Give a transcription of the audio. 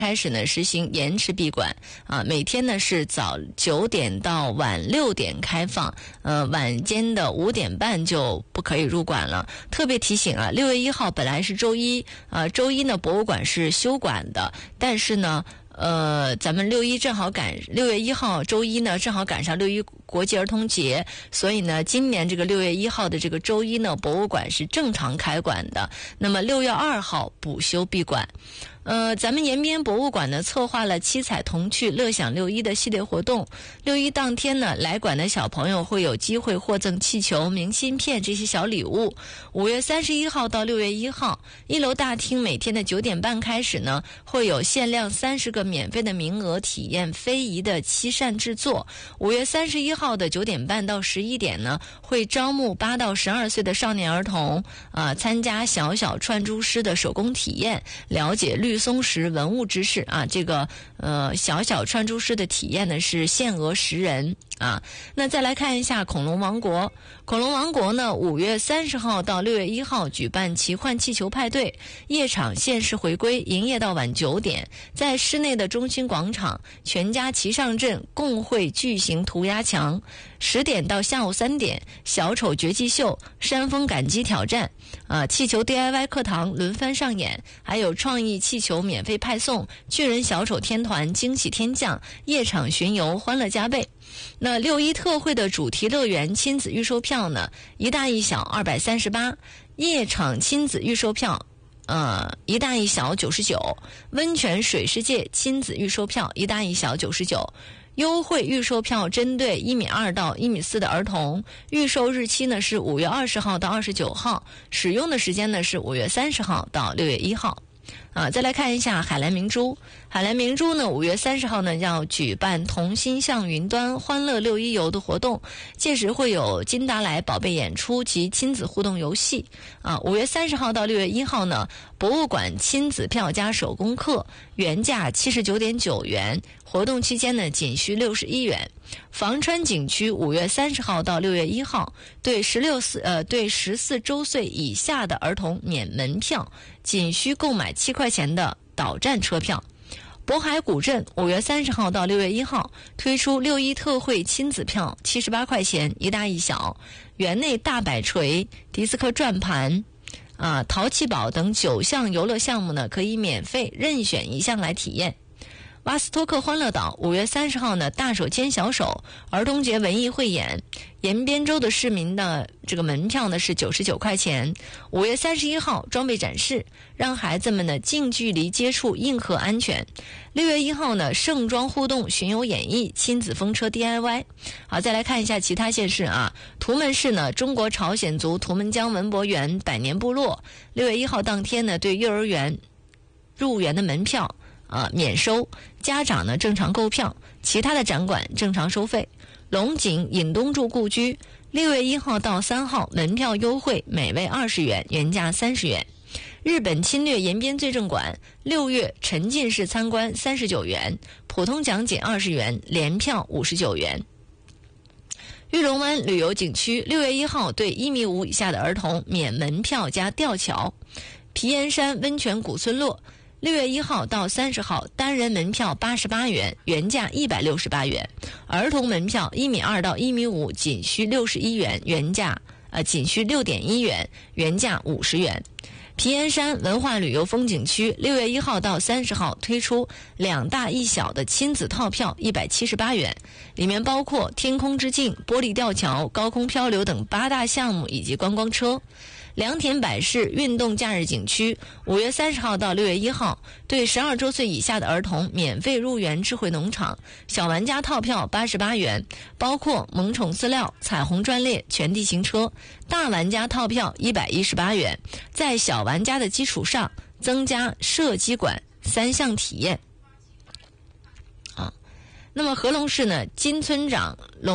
开始呢实行延迟闭馆啊，每天呢是早9点到晚6点开放，晚间的5点半就不可以入馆了。特别提醒啊，6月1号本来是周一，周一呢博物馆是休馆的，但是呢咱们6月1号周一呢正好赶上6一国际儿童节，所以呢今年这个6月1号的这个周一呢博物馆是正常开馆的，那么6月2号补休闭馆。咱们延边博物馆呢策划了七彩童趣乐享6·1的系列活动。6·1当天呢，来馆的小朋友会有机会获赠气球、明信片这些小礼物。5月31号到6月1号，1楼大厅每天的9点半开始呢，会有限量30个免费的名额体验非遗的漆扇制作。5月31号的9点半到11点呢，会招募8到12岁的少年儿童参加小小串珠师的手工体验，了解绿松石文物知识啊。这个小小串珠师的体验呢是限额10人啊。那再来看一下恐龙王国。恐龙王国呢5月30号到6月1号举办奇幻气球派对，夜场限时回归，营业到晚9点，在室内的中心广场全家齐上阵，共绘巨型涂鸦墙。10点到下午3点，小丑绝技秀、山峰赶集挑战气球 DIY 课堂轮番上演，还有创意气球免费派送，巨人小丑天团惊喜天降，夜场巡游欢乐加倍。那6·1特惠的主题乐园亲子预售票呢，一大一小238，夜场亲子预售票一大一小99，温泉水世界亲子预售票一大一小99。优惠预售票针对1.2米到1.4米的儿童，预售日期呢是5月20号到29号，使用的时间呢是5月30号到6月1号。再来看一下海蓝明珠。海蓝明珠呢5月30号呢要举办同心向云端欢乐6·1游的活动，届时会有金达莱宝贝演出及亲子互动游戏5月30号到6月1号呢，博物馆亲子票加手工课原价79.9元，活动期间呢仅需61元。房川景区5月30号到6月1号，对14周岁以下的儿童免门票，仅需购买7块钱的导站车票。渤海古镇5月30号到6月1号推出6·1特惠亲子票78块钱，一大一小，园内大摆锤、迪斯科转盘淘气堡等9项游乐项目呢可以免费任选一项来体验。瓦斯托克欢乐岛5月30号呢，大手牵小手儿童节文艺汇演，延边州的市民的这个门票呢是99块钱。5月31号装备展示，让孩子们呢近距离接触硬核安全。6月1号呢，盛装互动巡游演绎亲子风车 DIY。好，再来看一下其他县市图们市呢，中国朝鲜族图们江文博园百年部落6月1号当天呢，对幼儿园入园的门票免收，家长呢正常购票，其他的展馆正常收费。龙井尹东柱故居6月1号到3号门票优惠，每位20元，原价30元。日本侵略延边罪证馆6月沉浸式参观39元，普通讲解20元，联票59元。玉龙湾旅游景区6月1号对1.5米以下的儿童免门票加吊桥。皮岩山温泉古村落6月1号到30号，单人门票88元，原价168元；儿童门票1.2米到1.5米仅需61元，原价仅需6.1元，原价50元。皮岩山文化旅游风景区6月1号到30号推出2大1小的亲子套票178元，里面包括天空之镜、玻璃吊桥、高空漂流等8大项目以及观光车。良田百世运动假日景区5月30号到6月1号，对12周岁以下的儿童免费入园智慧农场，小玩家套票88元，包括萌宠饲料、彩虹专列、全地形车。大玩家套票118元，在小玩家的基础上增加射击馆3项体验。那么和龙市呢，金村长龙